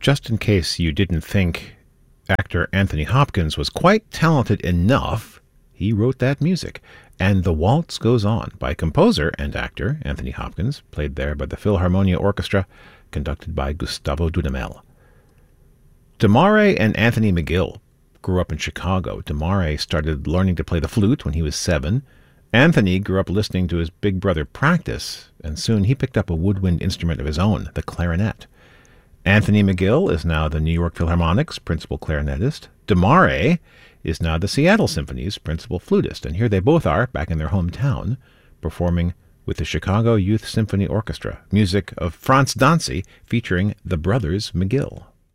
just in case you didn't think actor Anthony Hopkins was quite talented enough, he wrote that music. And The Waltz Goes On by composer and actor Anthony Hopkins, played there by the Philharmonia Orchestra, conducted by Gustavo Dudamel. Demare and Anthony McGill grew up in Chicago. Demare started learning to play the flute when he was 7. Anthony grew up listening to his big brother practice, and soon he picked up a woodwind instrument of his own, the clarinet. Anthony McGill is now the New York Philharmonic's principal clarinetist. Demare is now the Seattle Symphony's principal flutist, and here they both are, back in their hometown, performing with the Chicago Youth Symphony Orchestra, music of Franz Dancy featuring the brothers McGill.